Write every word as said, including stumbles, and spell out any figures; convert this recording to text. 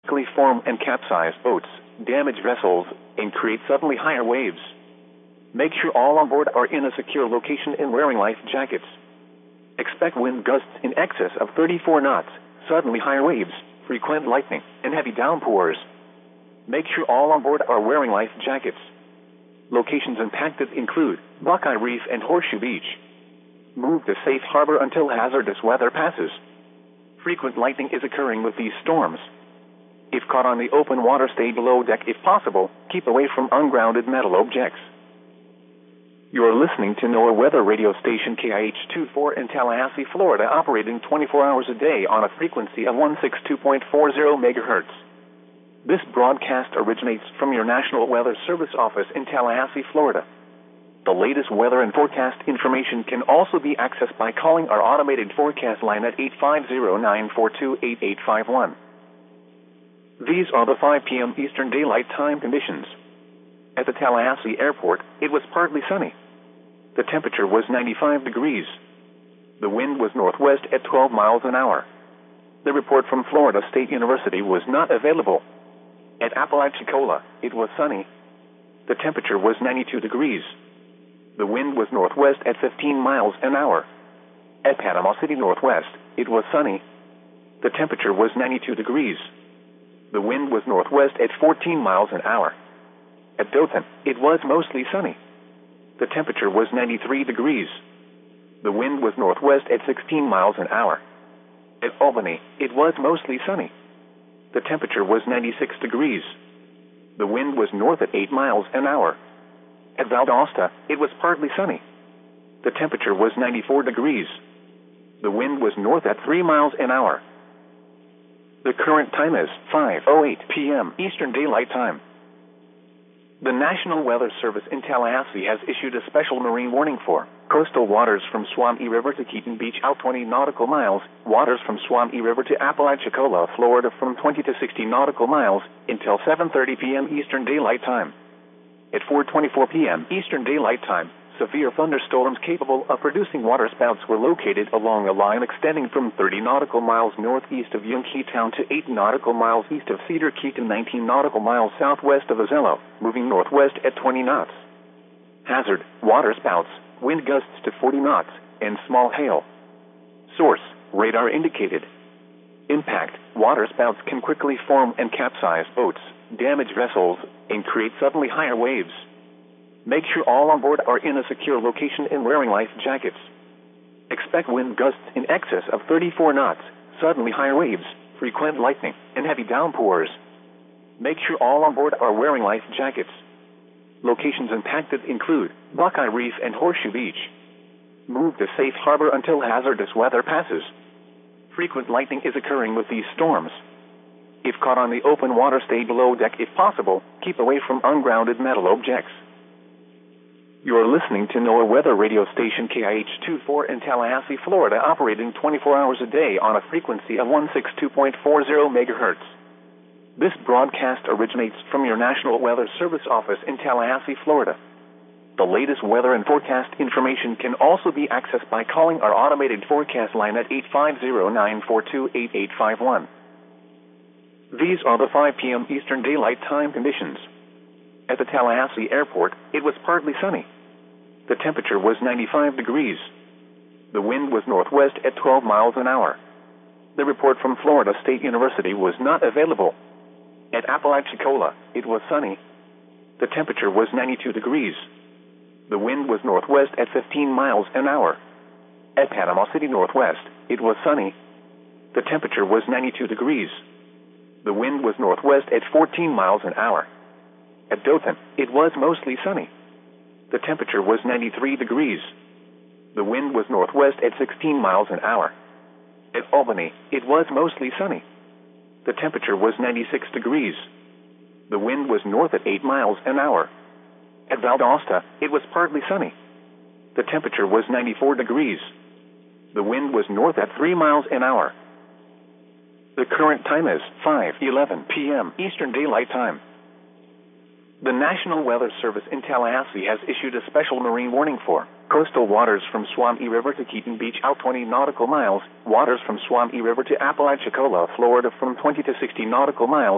quickly form and capsize boats, damage vessels, and create suddenly higher waves. Make sure all on board are in a secure location and wearing life jackets. Expect wind gusts in excess of thirty-four knots, suddenly higher waves, frequent lightning, and heavy downpours. Make sure all on board are wearing life jackets. Locations impacted include Buckeye Reef and Horseshoe Beach. Move to safe harbor until hazardous weather passes. Frequent lightning is occurring with these storms. If caught on the open water, stay below deck if possible. Keep away from ungrounded metal objects. You are listening to NOAA Weather Radio Station K I H twenty-four in Tallahassee, Florida, operating twenty-four hours a day on a frequency of one sixty-two point four zero megahertz. This broadcast originates from your National Weather Service office in Tallahassee, Florida. The latest weather and forecast information can also be accessed by calling our automated forecast line at eight five zero, nine four two, eight eight five one. These are the five p m Eastern Daylight Time conditions. At the Tallahassee Airport, it was partly sunny. The temperature was ninety-five degrees. The wind was northwest at twelve miles an hour. The report from Florida State University was not available. At Apalachicola, it was sunny. The temperature was ninety-two degrees. The wind was northwest at fifteen miles an hour. At Panama City Northwest, it was sunny. The temperature was ninety-two degrees. The wind was northwest at fourteen miles an hour. At Dothan, it was mostly sunny. The temperature was ninety-three degrees. The wind was northwest at sixteen miles an hour. At Albany, it was mostly sunny. The temperature was ninety-six degrees. The wind was north at eight miles an hour. At Valdosta, it was partly sunny. The temperature was ninety-four degrees. The wind was north at three miles an hour. The current time is five oh eight p m Eastern Daylight Time. The National Weather Service in Tallahassee has issued a special marine warning for coastal waters from Suwannee River to Keaton Beach out twenty nautical miles, waters from Suwannee River to Apalachicola, Florida from twenty to sixty nautical miles, until seven thirty p m Eastern Daylight Time. At four twenty-four p m Eastern Daylight Time, severe thunderstorms capable of producing waterspouts were located along a line extending from thirty nautical miles northeast of Yunque Town to eight nautical miles east of Cedar Creek and nineteen nautical miles southwest of Azello, moving northwest at twenty knots. Hazard: waterspouts, wind gusts to forty knots, and small hail. Source: radar indicated. Impact: waterspouts can quickly form and capsize boats, damage vessels, and create suddenly higher waves. Make sure all on board are in a secure location and wearing life jackets. Expect wind gusts in excess of thirty-four knots, suddenly higher waves, frequent lightning, and heavy downpours. Make sure all on board are wearing life jackets. Locations impacted include Buckeye Reef and Horseshoe Beach. Move to safe harbor until hazardous weather passes. Frequent lightning is occurring with these storms. If caught on the open water, stay below deck if possible. Keep away from ungrounded metal objects. You are listening to NOAA Weather Radio Station K I H twenty-four in Tallahassee, Florida, operating twenty-four hours a day on a frequency of one sixty-two point four zero megahertz. This broadcast originates from your National Weather Service office in Tallahassee, Florida. The latest weather and forecast information can also be accessed by calling our automated forecast line at eight five zero, nine four two, eight eight five one. These are the five p m Eastern Daylight Time conditions. At the Tallahassee Airport, it was partly sunny. The temperature was ninety-five degrees. The wind was northwest at twelve miles an hour. The report from Florida State University was not available. At Apalachicola, it was sunny. The temperature was ninety-two degrees. The wind was northwest at fifteen miles an hour. At Panama City Northwest, it was sunny. The temperature was ninety-two degrees. The wind was northwest at fourteen miles an hour. At Dothan, it was mostly sunny. The temperature was ninety-three degrees. The wind was northwest at sixteen miles an hour. At Albany, it was mostly sunny. The temperature was ninety-six degrees. The wind was north at eight miles an hour. At Valdosta, it was partly sunny. The temperature was ninety-four degrees. The wind was north at three miles an hour. The current time is five eleven p m Eastern Daylight Time. The National Weather Service in Tallahassee has issued a special marine warning for coastal waters from Suwannee River to Keaton Beach out twenty nautical miles, waters from Suwannee River to Apalachicola, Florida from twenty to sixty nautical miles,